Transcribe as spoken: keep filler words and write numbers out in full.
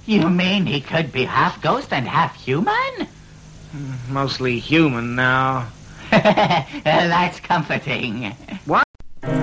You mean he could be half ghost and half human? Mostly human now. That's comforting.